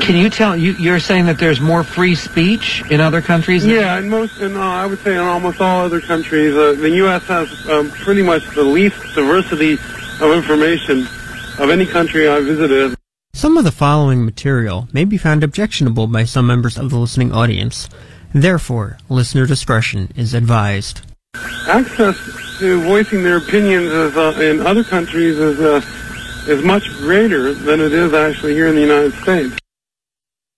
Can you tell, you're saying that there's more free speech in other countries? Yeah, I would say in almost all other countries. The U.S. has pretty much the least diversity of information of any country I visited. Some of the following material may be found objectionable by some members of the listening audience. Therefore, listener discretion is advised. Access to voicing their opinions in other countries is much greater than it is actually here in the United States.